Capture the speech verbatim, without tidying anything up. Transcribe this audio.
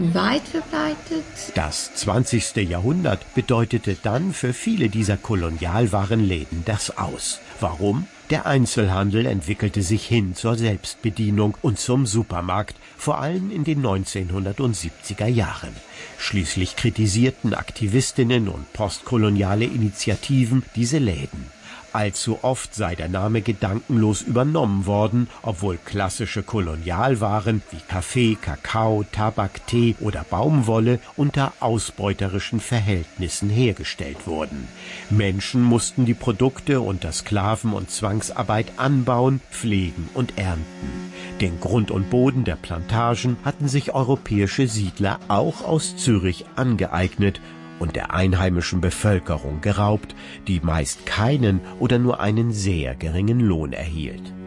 weit verbreitet. Das zwanzigste Jahrhundert bedeutete dann für viele dieser Kolonialwarenläden das Aus. Warum? Der Einzelhandel entwickelte sich hin zur Selbstbedienung und zum Supermarkt, vor allem in den neunzehnhundertsiebziger Jahren. Schließlich kritisierten Aktivistinnen und postkoloniale Initiativen diese Läden. Allzu oft sei der Name gedankenlos übernommen worden, obwohl klassische Kolonialwaren wie Kaffee, Kakao, Tabak, Tee oder Baumwolle unter ausbeuterischen Verhältnissen hergestellt wurden. Menschen mussten die Produkte unter Sklaven- und Zwangsarbeit anbauen, pflegen und ernten. Den Grund und Boden der Plantagen hatten sich europäische Siedler auch aus Zürich angeeignet und der einheimischen Bevölkerung geraubt, die meist keinen oder nur einen sehr geringen Lohn erhielt.